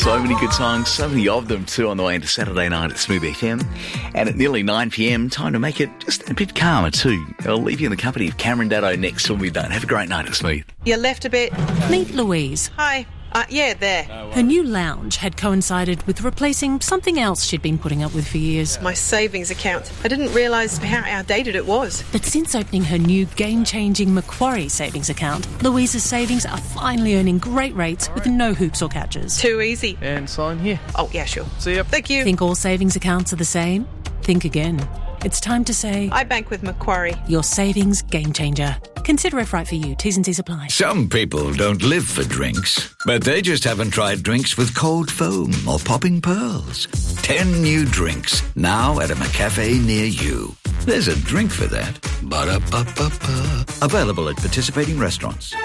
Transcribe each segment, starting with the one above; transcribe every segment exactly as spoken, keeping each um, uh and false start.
So many good songs, so many of them too on the way into Saturday night at Smooth F M. And at nearly nine p.m, time to make it just a bit calmer too. I'll leave you in the company of Cameron Daddo next when we're done. Have a great night at Smooth. You left a bit. Meet Louise. Hi. Uh, yeah, there. Her new lounge had coincided with replacing something else she'd been putting up with for years. My savings account. I didn't realise how outdated it was. But since opening her new game-changing Macquarie savings account, Louise's savings are finally earning great rates with no hoops or catches. Too easy. And sign here. Oh, yeah, sure. See ya. Thank you. Think all savings accounts are the same? Think again. It's time to say... I bank with Macquarie. Your savings game changer. Consider if right for you. T's and C's apply. Some people don't live for drinks, but they just haven't tried drinks with cold foam or popping pearls. Ten new drinks, now at a McCafe near you. There's a drink for that. Ba-da-ba-ba-ba. Available at participating restaurants.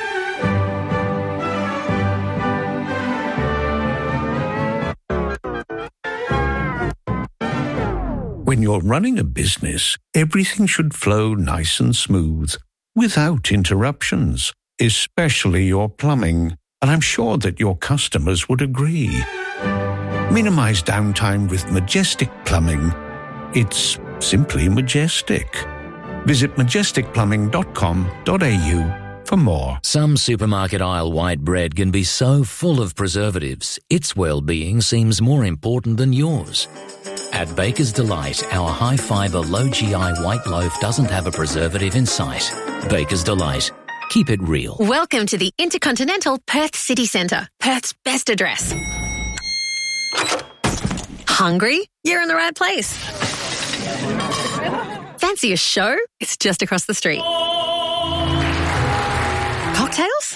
When you're running a business, everything should flow nice and smooth, without interruptions, especially your plumbing, and I'm sure that your customers would agree. Minimize downtime with Majestic Plumbing. It's simply majestic. Visit majestic plumbing dot com dot a u for more. Some supermarket aisle white bread can be so full of preservatives, its well-being seems more important than yours. At Baker's Delight, our high-fibre, low-G I white loaf doesn't have a preservative in sight. Baker's Delight. Keep it real. Welcome to the Intercontinental Perth City Centre, Perth's best address. Hungry? You're in the right place. Fancy a show? It's just across the street. Cocktails?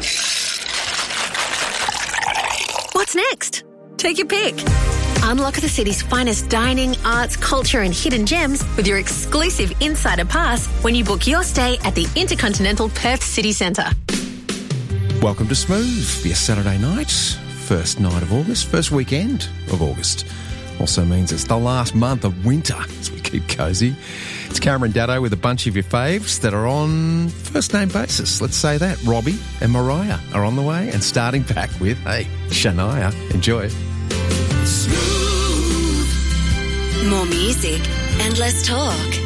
What's next? Take your pick. Unlock the city's finest dining, arts, culture and hidden gems with your exclusive Insider Pass when you book your stay at the Intercontinental Perth City Centre. Welcome to Smooth, your Saturday night, first night of August, first weekend of August. Also means it's the last month of winter as we keep cosy. It's Cameron Daddo with a bunch of your faves that are on first name basis. Let's say that. Robbie and Mariah are on the way, and starting back with, hey, Shania. Enjoy. Smooth. More music and less talk.